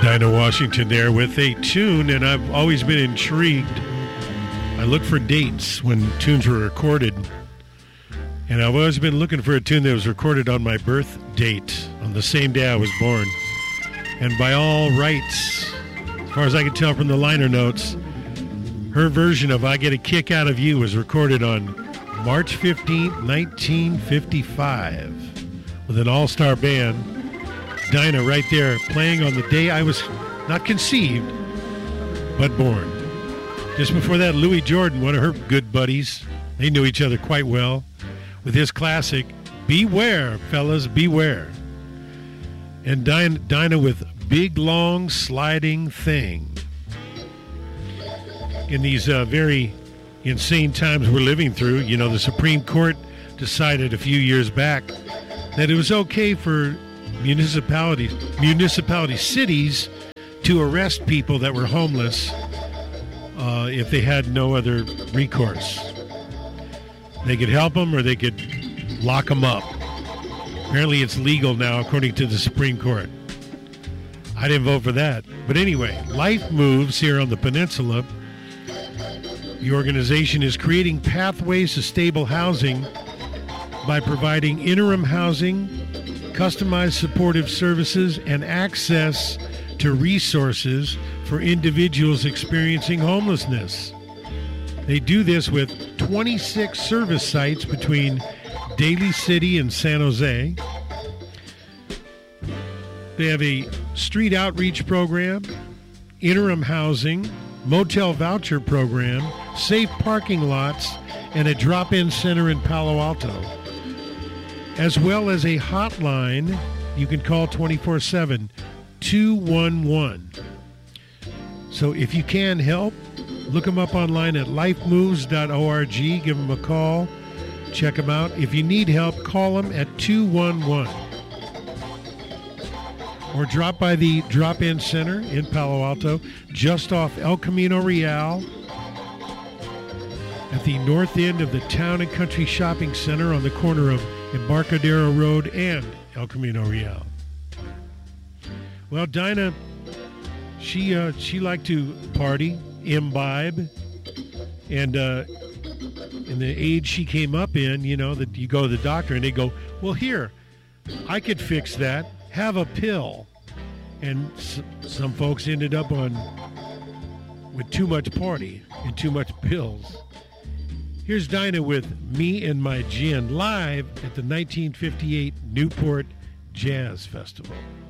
Dinah Washington there with a tune, and I've always been intrigued. I look for dates when tunes were recorded, and I've always been looking for a tune that was recorded on my birth date, on the same day I was born. And by all rights, as far as I can tell from the liner notes, her version of I Get a Kick Out of You was recorded on March 15th, 1955, with an all-star band. Dinah right there playing on the day I was not conceived, but born. Just before that, Louis Jordan, one of her good buddies, they knew each other quite well, with his classic, Beware, Fellas, Beware. And Dinah with Big Long Sliding Thing. In these very insane times we're living through, you know, the Supreme Court decided a few years back that it was okay for cities to arrest people that were homeless if they had no other recourse. They could help them or they could lock them up. Apparently it's legal now, according to the Supreme Court. I didn't vote for that. But anyway, Life Moves here on the peninsula. The organization is creating pathways to stable housing by providing interim housing, customized supportive services, and access to resources for individuals experiencing homelessness. They do this with 26 service sites between Daly City and San Jose. They have a street outreach program, interim housing, motel voucher program, safe parking lots, and a drop-in center in Palo Alto, as well as a hotline you can call 24/7, 211. So if you can help, look them up online at lifemoves.org. Give them a call. Check them out. If you need help, call them at 211. Or drop by the drop-in center in Palo Alto, just off El Camino Real, at the north end of the Town and Country Shopping Center on the corner of Embarcadero Road and El Camino Real. Well, Dinah, she liked to party, imbibe, and in the age she came up in, you know, that you go to the doctor and they go, well, here, I could fix that. Have a pill. And some folks ended up with too much party and too much pills. Here's Dinah with Me and My Gin, live at the 1958 Newport Jazz Festival.